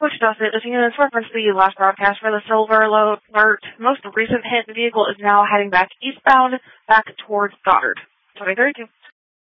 Wichita State, this unit reference the last broadcast for the Silver Alert. Most recent hit vehicle is now heading back eastbound, back towards Goddard. 2032.